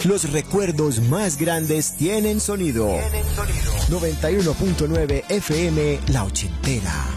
Los recuerdos más grandes tienen sonido. 91.9 FM La Ochentera.